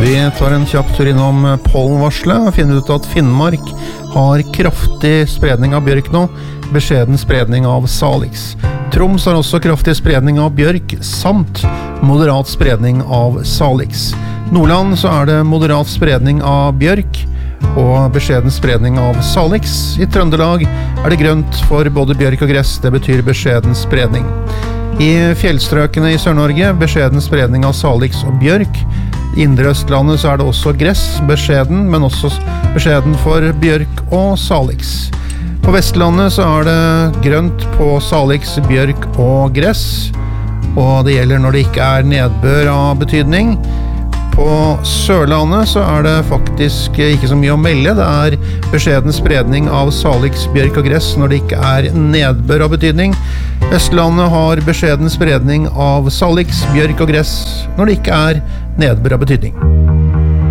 Vi tar en kjapp tur innom pollenvarselet og finner ut at Finnmark har kraftig spredning av bjørk nå, beskjeden spredning av salix. Troms har også kraftig spredning av bjørk, samt moderat spredning av salix. Nordland så er det moderat spredning av bjørk og beskjeden spredning av salix. I Trøndelag er det grønt for både bjørk og gress, det betyr beskjeden spredning. I fjellstrøkene i Sør-Norge, beskjeden spredning av salix og bjørk. I Indre Østlandet så er det også gress, beskjeden, men også beskjeden for bjørk og salix. På Vestlandet så er det grønt på salix, bjørk og gress, og det gjelder når det ikke er nedbør av betydning. På Sørlandet så er det faktisk ikke så mye å melde, det er beskjeden spredning av salix, bjørk og gress når det ikke er nedbør av betydning. Østlandet har beskjeden spredning av salix, bjørk og gress når det ikke er nedbør av betydning.